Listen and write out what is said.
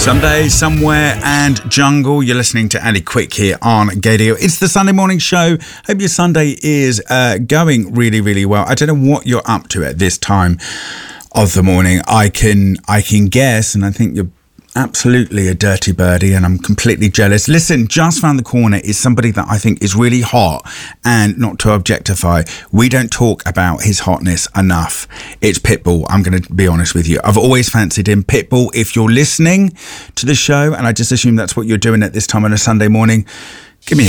Sunday, Somewhere and Jungle. You're listening to Ali Quick here on Gaydio. It's the Sunday morning show. Hope your Sunday is going really, really well. I don't know what you're up to at this time of the morning. I can guess, and I think you're absolutely a dirty birdie, and I'm completely jealous. Listen, just round the corner is somebody that I think is really hot, and not to objectify, we don't talk about his hotness enough. It's Pitbull. I'm going to be honest with you. I've always fancied him. Pitbull, if you're listening to the show, and I just assume that's what you're doing at this time on a Sunday morning,